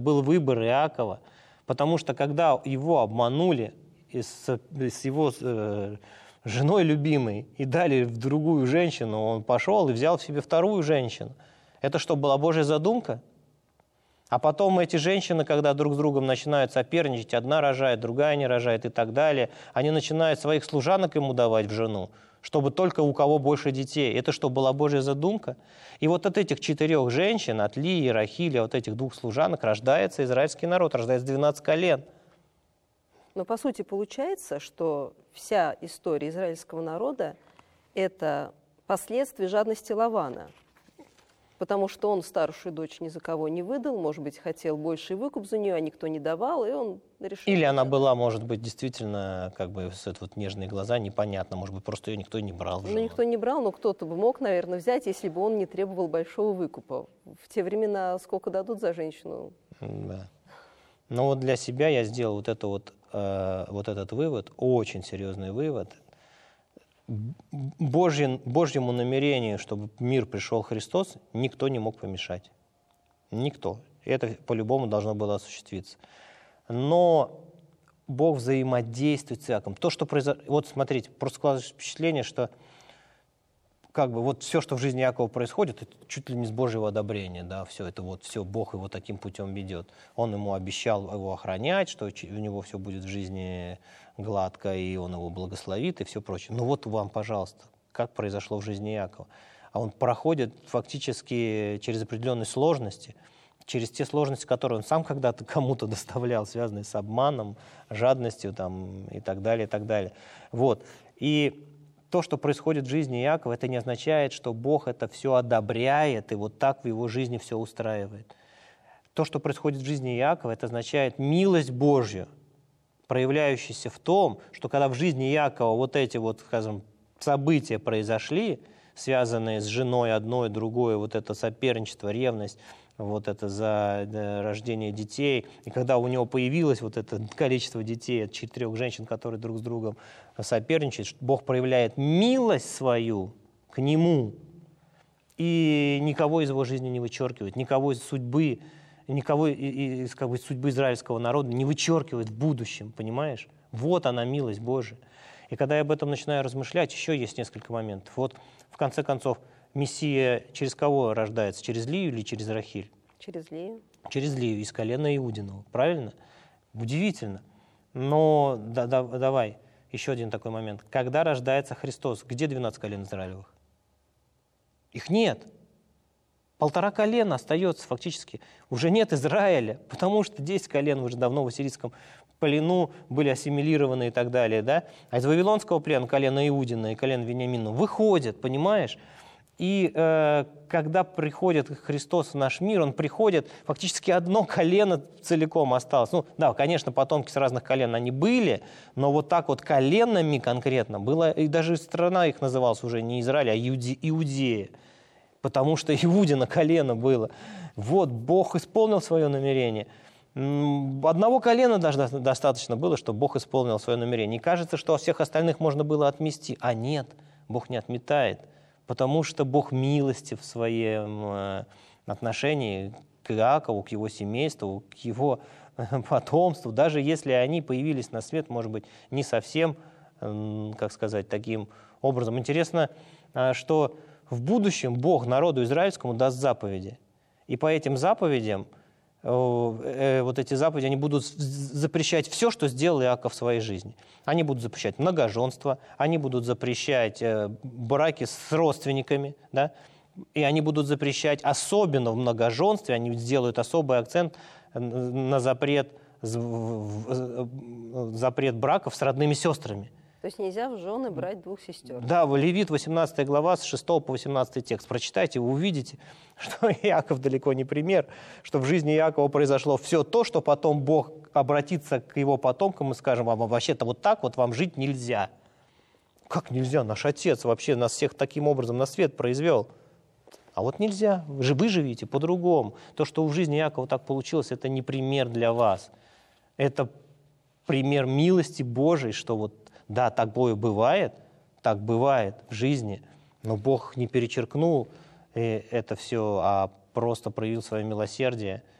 был выбор Иакова, потому что когда его обманули с его женой любимой и дали в другую женщину, он пошел и взял в себе вторую женщину. Это что, была Божья задумка? А потом эти женщины, когда друг с другом начинают соперничать, одна рожает, другая не рожает и так далее, они начинают своих служанок ему давать в жену, чтобы только у кого больше детей. Это что, была Божья задумка? И вот от этих 4 женщин, от Лии, Рахили, от этих 2 служанок рождается израильский народ, рождается 12 колен. Но по сути получается, что вся история израильского народа – это последствия жадности Лавана. Потому что он старшую дочь ни за кого не выдал, может быть, хотел больший выкуп за нее, а никто не давал, и он решил... Или она была, может быть, действительно, как бы, с этой вот нежные глаза, непонятно, может быть, просто ее никто не брал в жену. Ну, никто не брал, но кто-то бы мог, наверное, взять, если бы он не требовал большого выкупа. В те времена сколько дадут за женщину? Да. Но вот для себя я сделал вот этот вывод, очень серьезный вывод. Божьему намерению, чтобы в мир пришел Христос, никто не мог помешать. Никто. Это по-любому должно было осуществиться. Но Бог взаимодействует с Иаковом. То, что произошло... Вот смотрите, просто складывается впечатление, что как бы вот все, что в жизни Иакова происходит, это чуть ли не с Божьего одобрения, да, все это вот, все, Бог его таким путем ведет. Он ему обещал его охранять, что у него все будет в жизни гладко, и он его благословит, и все прочее. Ну вот вам, пожалуйста, как произошло в жизни Иакова. А он проходит фактически через определенные сложности, через те сложности, которые он сам когда-то кому-то доставлял, связанные с обманом, жадностью там, и так далее, и так далее. Вот. И то, что происходит в жизни Иакова, это не означает, что Бог это все одобряет и вот так в его жизни все устраивает. То, что происходит в жизни Иакова, это означает милость Божью, проявляющаяся в том, что когда в жизни Иакова вот эти вот, скажем, события произошли, связанные с женой одной, другой, вот это соперничество, ревность, вот это за рождение детей, и когда у него появилось вот это количество детей от 4 женщин, которые друг с другом соперничают, Бог проявляет милость свою к нему и никого из его жизни не вычеркивает, никого из судьбы, никого из как бы, судьбы израильского народа не вычеркивает в будущем, понимаешь? Вот она, милость Божия. И когда я об этом начинаю размышлять, еще есть несколько моментов. Вот в конце концов, Мессия через кого рождается? Через Лию или через Рахиль? Через Лию. Через Лию, из колена Иудиного. Правильно? Удивительно. Но давай, еще один такой момент. Когда рождается Христос, где 12 колен Израилевых? Их нет. 1,5 колена остается фактически. Уже нет Израиля, потому что 10 колен уже давно в ассирийском плену были ассимилированы и так далее. Да? А из Вавилонского плена колено Иудина и колено Вениамина выходят, понимаешь? И когда приходит Христос в наш мир, Он приходит, фактически одно колено целиком осталось. Ну да, конечно, потомки с разных колен они были, но вот так вот коленами конкретно было, и даже страна их называлась уже не Израиль, а Иудея, потому что Иудина колено было. Вот, Бог исполнил свое намерение. Одного колена даже достаточно было, чтобы Бог исполнил свое намерение. И кажется, что всех остальных можно было отмести. А нет, Бог не отметает. Потому что Бог милостив в своем отношении к Иакову, к его семейству, к его потомству. Даже если они появились на свет, может быть, не совсем, как сказать, таким образом. Интересно, что в будущем Бог народу израильскому даст заповеди. И по этим заповедям, вот эти заповеди, они будут запрещать все, что сделал Иаков в своей жизни. Они будут запрещать многоженство, они будут запрещать браки с родственниками, да? И они будут запрещать, особенно в многоженстве, они сделают особый акцент на запрет браков с родными сестрами. То есть нельзя в жены брать 2 сестер. Да, Левит, 18 глава, с 6 по 18 текст. Прочитайте, вы увидите, что Иаков далеко не пример, что в жизни Иакова произошло все то, что потом Бог обратится к его потомкам и скажет: вам вообще-то вот так вот вам жить нельзя. Как нельзя? Наш Отец вообще нас всех таким образом на свет произвел. А вот нельзя. Вы живите по-другому. То, что в жизни Иакова так получилось, это не пример для вас. Это пример милости Божией, что вот да, такое бывает в жизни, но Бог не перечеркнул это все, а просто проявил свое милосердие